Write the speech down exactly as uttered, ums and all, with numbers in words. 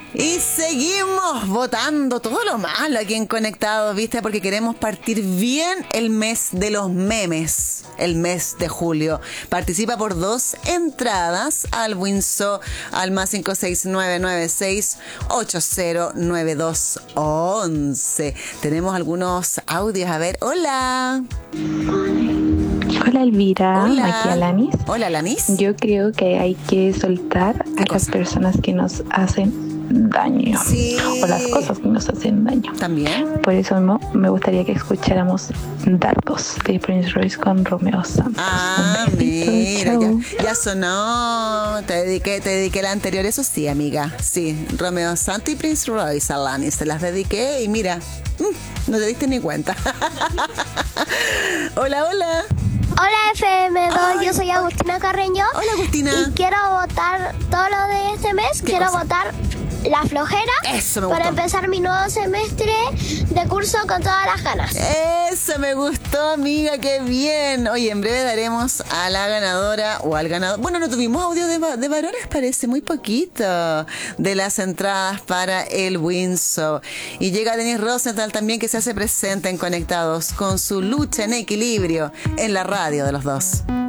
Y seguimos votando todo lo malo aquí en Conectados, ¿viste? Porque queremos partir bien el mes de los memes, el mes de julio. Participa por dos entradas al Winso al más cinco seis nueve nueve seis ocho cero nueve dos once. Tenemos algunos audios, a ver. Hola. Hola Elvira, Hola. aquí Alanis. Hola, Alanis. Yo creo que hay que soltar a las cosa? personas que nos hacen daño, Sí. o las cosas que nos hacen daño. También. Por eso mismo me gustaría que escucháramos Dardos de Prince Royce con Romeo Santos. Ah, Un besito, mira, chao. ya, ya sonó. Te dediqué, te dediqué la anterior, eso sí, amiga. Sí, Romeo Santos y Prince Royce, Alanis, te las dediqué y mira, mm, no te diste ni cuenta. Hola, hola. Hola F M dos, Ay, yo soy Agustina Carreño. Hola, Agustina. Y quiero votar todo lo de este mes. ¿Qué Quiero cosa? votar la flojera Eso me para gustó. empezar mi nuevo semestre de curso con todas las ganas. Eso me gustó, amiga, qué bien. Oye, en breve daremos a la ganadora o al ganador. Bueno, no tuvimos audio de, va- de varones, parece muy poquito, de las entradas para el Winso. Y llega Denis Rosenthal también, que se hace presente en Conectados con su lucha en equilibrio en la radio de los dos.